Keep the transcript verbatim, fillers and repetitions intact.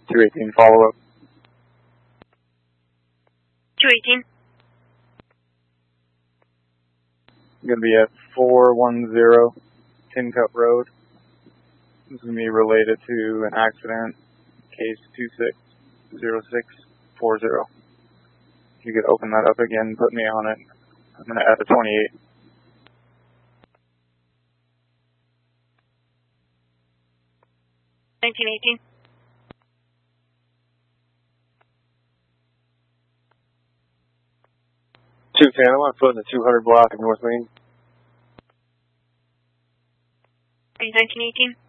two eighteen follow-up. two eighteen. I'm going to be at four one zero Tin Cup Road. This is going to be related to an accident, case two six zero six four zero. If you could open that up again, put me on it. I'm going to add a twenty-eight. nineteen eighteen. two ten, I want to put in the two hundred block of North Main. nineteen eighteen.